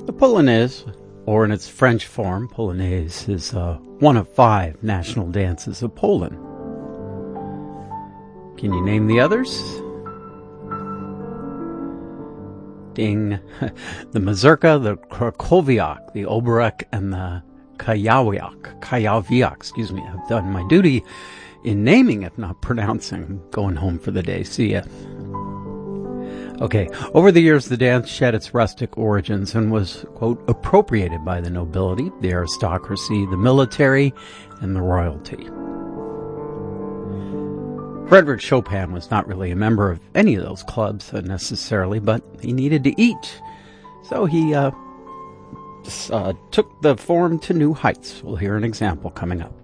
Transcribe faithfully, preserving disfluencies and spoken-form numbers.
The Polonaise, or in its French form, Polonaise, is uh, one of five national dances of Poland. Can you name the others? Ding. The Mazurka, the Krakowiak, the Oberek, and the Kajawiak. Kajawiak, excuse me. I've done my duty in naming, if not pronouncing. I'm going home for the day. See ya. Okay, over the years, the dance shed its rustic origins and was, quote, appropriated by the nobility, the aristocracy, the military, and the royalty. Frédéric Chopin was not really a member of any of those clubs uh, necessarily, but he needed to eat. So he uh, just, uh, took the form to new heights. We'll hear an example coming up.